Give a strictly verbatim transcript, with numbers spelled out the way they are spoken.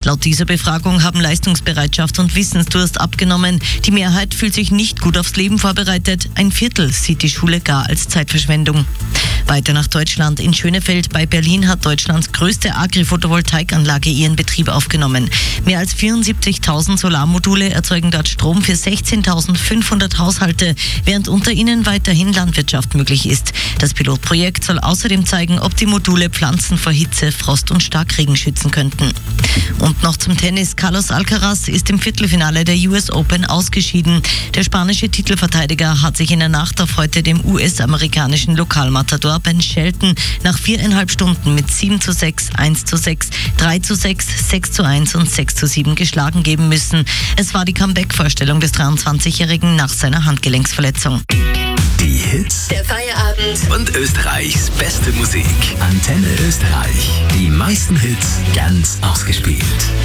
Laut dieser Befragung haben Leistungsbereitschaft und Wissensdurst abgenommen. Die Mehrheit fühlt sich nicht gut aufs Leben vorbereitet. Ein Viertel sieht die Schule gar als Zeitverschwendung. Weiter nach Deutschland. In Schönefeld bei Berlin hat Deutschlands größte Agri-Photovoltaikanlage ihren Betrieb aufgenommen. Mehr als vierundsiebzigtausend Solarmodule erzeugen dort Strom für sechzehntausendfünfhundert Haushalte, während unter ihnen weiterhin Landwirtschaft möglich ist. Das Pilotprojekt soll außerdem zeigen, ob die Module Pflanzen vor Hitze, Frost und Starkregen schützen könnten. Und noch zum Tennis. Carlos Alcaraz ist im Viertelfinale der U S Open ausgeschieden. Der spanische Titelverteidiger hat sich in der Nacht auf heute dem U S-amerikanischen Lokalmatador Ben Shelton nach viereinhalb Stunden mit sieben zu sechs, eins zu sechs, drei zu sechs, sechs zu eins und sechs zu sieben geschlagen geben müssen. Es war die Comeback-Vorstellung des dreiundzwanzigjährigen nach seiner Handgelenksverletzung. Die Hits Der Feierabend. und Österreichs beste Musik. Antenne Österreich. Die meisten Hits ganz ausgespielt.